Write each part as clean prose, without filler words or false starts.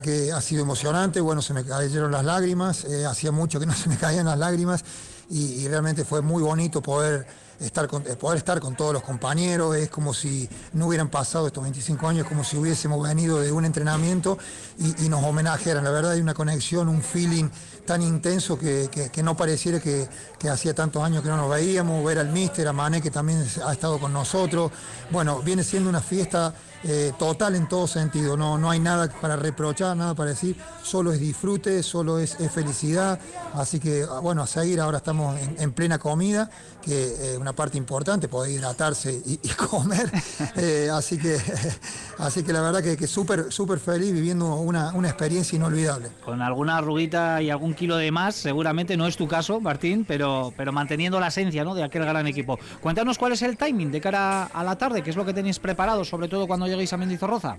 Que ha sido emocionante, bueno, se me cayeron las lágrimas, hacía mucho que no se me caían las lágrimas y realmente fue muy bonito poder estar con todos los compañeros. Es como si no hubieran pasado estos 25 años, como si hubiésemos venido de un entrenamiento y nos homenajearan. La verdad hay una conexión, un feeling tan intenso que no pareciera que hacía tantos años que no nos veíamos. Ver al míster, a Mané, que también ha estado con nosotros. Bueno, viene siendo una fiesta total en todo sentido. No hay nada para reprochar, nada para decir, solo es disfrute, solo es felicidad. Así que bueno, a seguir. Ahora estamos en plena comida, que es una parte importante, poder hidratarse y comer. Así que la verdad que súper feliz, viviendo una experiencia inolvidable. Con alguna arruguita y algún kilo de más, seguramente no es tu caso, Martín, pero manteniendo la esencia, ¿no?, de aquel gran equipo. Cuéntanos cuál es el timing de cara a la tarde, qué es lo que tenéis preparado, sobre todo cuando lleguéis a Mendizorroza.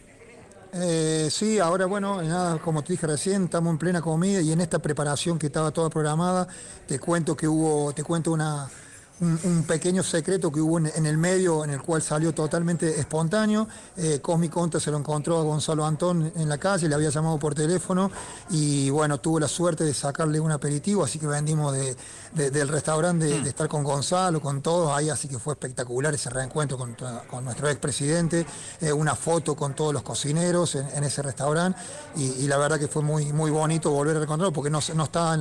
Sí, ahora bueno, nada, como te dije recién, estamos en plena comida y en esta preparación que estaba toda programada, te cuento un pequeño secreto que hubo en el medio, en el cual salió totalmente espontáneo. Cosmi Conta se lo encontró a Gonzalo Antón en la calle, le había llamado por teléfono y bueno, tuvo la suerte de sacarle un aperitivo, así que vendimos del restaurante, de estar con Gonzalo, con todos ahí, así que fue espectacular ese reencuentro con nuestro expresidente, una foto con todos los cocineros en ese restaurante y la verdad que fue muy bonito volver a reencontrarlo porque no estaban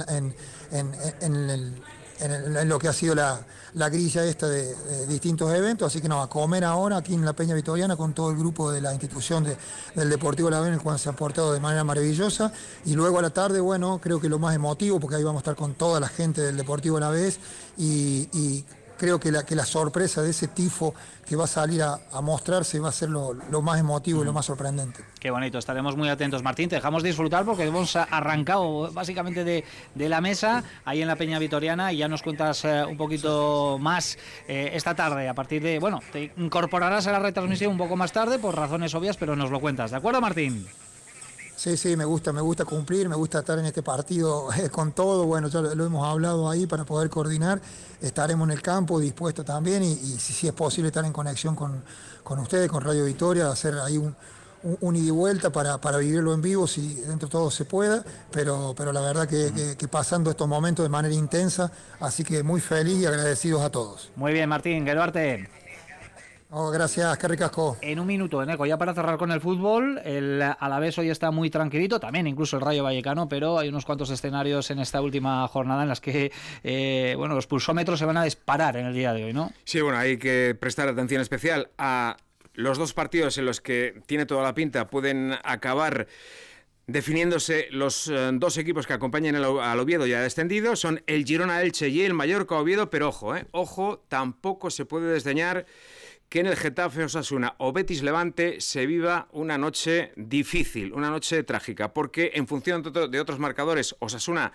en lo que ha sido la grilla esta de distintos eventos, así que a comer ahora aquí en la Peña Vitoriana con todo el grupo de la institución del Deportivo Alavés, en el cual se ha portado de manera maravillosa, y luego a la tarde, bueno, creo que lo más emotivo, porque ahí vamos a estar con toda la gente del Deportivo Alavés y creo que la sorpresa de ese tifo que va a salir a mostrarse va a ser lo más emotivo y lo más sorprendente. Qué bonito, estaremos muy atentos, Martín. Te dejamos disfrutar porque hemos arrancado básicamente de la mesa ahí en la Peña Vitoriana y ya nos cuentas un poquito más esta tarde. A partir de, bueno, te incorporarás a la retransmisión un poco más tarde por razones obvias, pero nos lo cuentas. ¿De acuerdo, Martín? Sí, me gusta cumplir, me gusta estar en este partido con todo. Bueno, ya lo hemos hablado ahí para poder coordinar. Estaremos en el campo dispuestos también y si es posible estar en conexión con ustedes, con Radio Victoria, hacer ahí un ida y vuelta para vivirlo en vivo, si dentro de todo se pueda, pero la verdad que pasando estos momentos de manera intensa, así que muy feliz y agradecidos a todos. Muy bien, Martín, que Duarte. Oh, gracias, qué ricasco. En un minuto, Eneco, ya para cerrar con el fútbol, el Alavés hoy está muy tranquilito, también incluso el Rayo Vallecano, pero hay unos cuantos escenarios en esta última jornada en las que los pulsómetros se van a disparar en el día de hoy, ¿no? Sí, bueno, hay que prestar atención especial a los dos partidos en los que tiene toda la pinta, pueden acabar definiéndose los dos equipos que acompañan al Oviedo ya descendido, son el Girona-Elche y el Mallorca-Oviedo, pero ojo, tampoco se puede desdeñar que en el Getafe-Osasuna o Betis-Levante se viva una noche difícil, una noche trágica, porque en función de otros marcadores, Osasuna